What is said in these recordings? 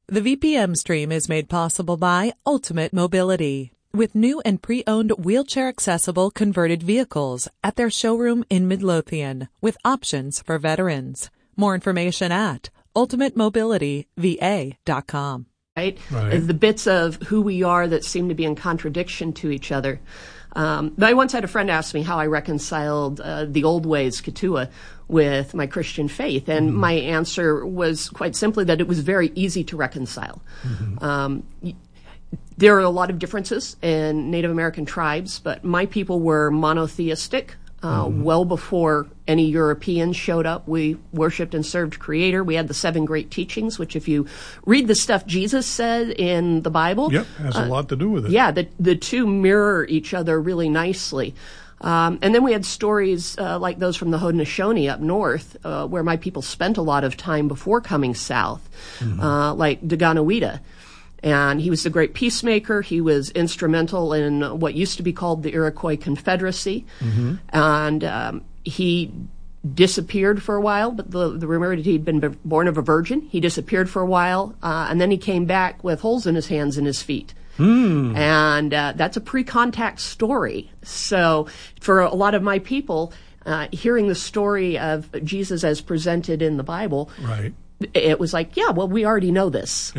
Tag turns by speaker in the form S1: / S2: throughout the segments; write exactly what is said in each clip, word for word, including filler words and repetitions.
S1: The V P M stream is made possible by Ultimate Mobility, with new and pre-owned wheelchair-accessible converted vehicles at their showroom in Midlothian, with options for veterans. More information at ultimate mobility v a dot com.
S2: Right?
S3: Right.
S2: The bits of who we are that seem to be in contradiction to each other. Um, I once had a friend ask me how I reconciled uh, the old ways, Ketua, with my Christian faith, and mm-hmm. my answer was quite simply that it was very easy to reconcile. Mm-hmm. Um, there are a lot of differences in Native American tribes, but my people were monotheistic. Uh, mm-hmm. Well before any Europeans showed up, we worshipped and served Creator. We had the seven great teachings, which if you read the stuff Jesus said in the Bible...
S3: Yep, has a uh, lot to do with it.
S2: Yeah, the, the two mirror each other really nicely. Um, and then we had stories uh, like those from the Haudenosaunee up north, uh, where my people spent a lot of time before coming south, mm-hmm. uh, like Daganoweda. And he was the great peacemaker. He was instrumental in what used to be called the Iroquois Confederacy. Mm-hmm. And um, he disappeared for a while, but the, the rumor that he'd been born of a virgin. He disappeared for a while, uh, and then he came back with holes in his hands and his feet. Mm. And uh, that's a pre-contact story. So for a lot of my people, uh, hearing the story of Jesus as presented in the Bible...
S3: Right.
S2: It was like, yeah, well, we already know this.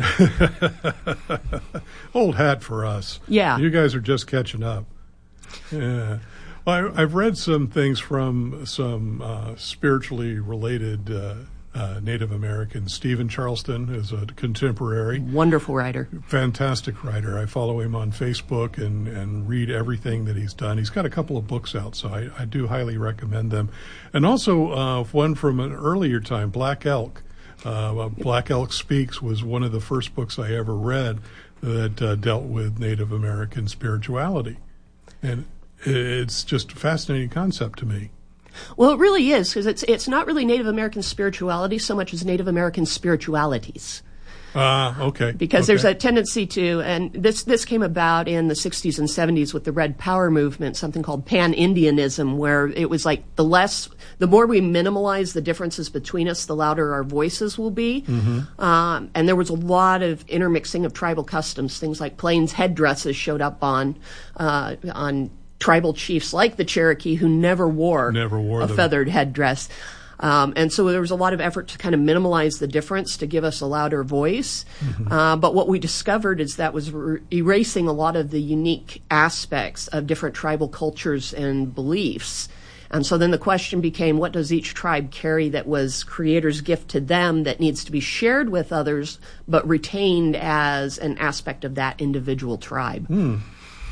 S3: Old hat for us.
S2: Yeah.
S3: You guys are just catching up. Yeah. Well, I, I've read some things from some uh, spiritually related uh, uh, Native Americans. Stephen Charleston is a contemporary.
S2: Wonderful writer.
S3: Fantastic writer. I follow him on Facebook and, and read everything that he's done. He's got a couple of books out, so I, I do highly recommend them. And also uh, one from an earlier time, Black Elk. Uh, Black Elk Speaks was one of the first books I ever read that uh, dealt with Native American spirituality. And it's just a fascinating concept to me.
S2: Well, it really is, because it's, it's not really Native American spirituality so much as Native American spiritualities.
S3: Ah, uh, okay.
S2: Because
S3: okay.
S2: there's a tendency to, and this this came about in the sixties and seventies with the Red Power movement, something called Pan-Indianism, where it was like the less, the more we minimalize the differences between us, the louder our voices will be. Mm-hmm. Um, and there was a lot of intermixing of tribal customs, things like Plains headdresses showed up on uh, on tribal chiefs like the Cherokee who never wore,
S3: never wore
S2: a
S3: them.
S2: feathered headdress. Um, and so there was a lot of effort to kind of minimize the difference to give us a louder voice. Mm-hmm. Uh, but what we discovered is that was re- erasing a lot of the unique aspects of different tribal cultures and beliefs. And so then the question became, what does each tribe carry that was Creator's gift to them that needs to be shared with others but retained as an aspect of that individual tribe?
S3: Mm.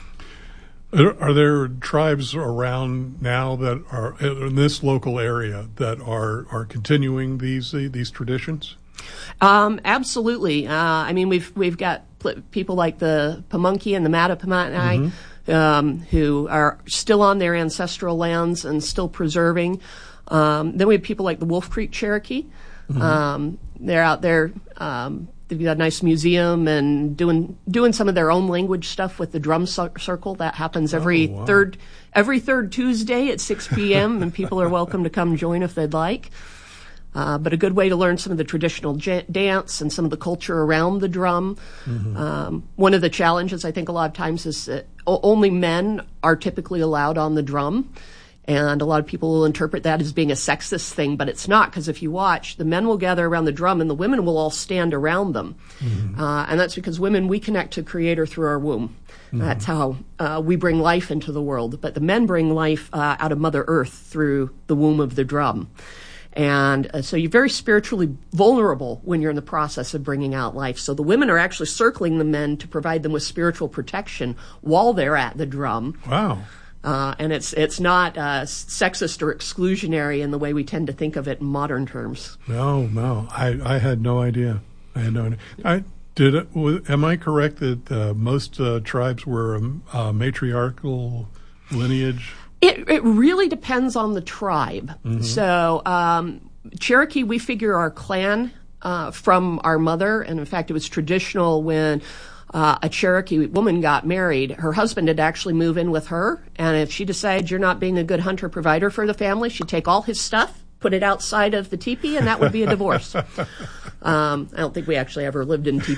S3: Are there tribes around now that are in this local area that are, are continuing these these traditions?
S2: Um, absolutely. Uh, I mean, we've we've got pl- people like the Pamunkey and the Mattaponi mm-hmm. um, who are still on their ancestral lands and still preserving. Um, then we have people like the Wolf Creek Cherokee. Mm-hmm. Um, they're out there. Um, They've got a nice museum and doing doing some of their own language stuff with the drum circle. That happens every
S3: oh, wow.
S2: third every third Tuesday at six p.m. and people are welcome to come join if they'd like. Uh, but a good way to learn some of the traditional j- dance and some of the culture around the drum. Mm-hmm. Um, one of the challenges I think a lot of times is that o- only men are typically allowed on the drum. And a lot of people will interpret that as being a sexist thing, but it's not, because if you watch, the men will gather around the drum and the women will all stand around them. Mm-hmm. Uh, and that's because women, we connect to Creator through our womb. Mm-hmm. That's how uh, we bring life into the world. But the men bring life uh, out of Mother Earth through the womb of the drum. And uh, so you're very spiritually vulnerable when you're in the process of bringing out life. So the women are actually circling the men to provide them with spiritual protection while they're at the drum.
S3: Wow.
S2: Uh, and it's it's not uh, sexist or exclusionary in the way we tend to think of it in modern terms.
S3: No, no, I, I had no idea. I had no idea. I did. It, am I correct that uh, most uh, tribes were a, a matriarchal lineage?
S2: It it really depends on the tribe. Mm-hmm. So um, Cherokee, we figure our clan uh, from our mother, and in fact, it was traditional when. Uh, a Cherokee woman got married, her husband would actually move in with her, and if she decides you're not being a good hunter-provider for the family, she'd take all his stuff, put it outside of the teepee, and that would be a divorce. um, I don't think we actually ever lived in teepees